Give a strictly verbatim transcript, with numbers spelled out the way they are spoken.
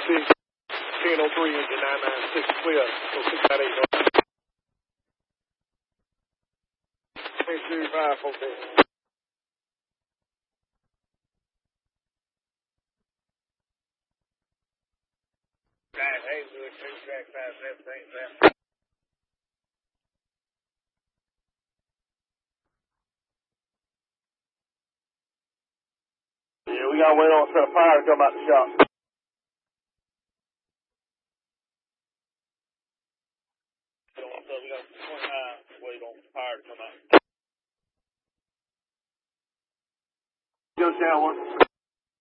six, ten oh three, engine nine nine six, clear. So six nine eight. Three two five four six. Nine eight zero two track five seventeen seven. Yeah, we gotta wait on a set of fire to come out the shop. So we got twenty-nine, wait on fire to come out. Go down one.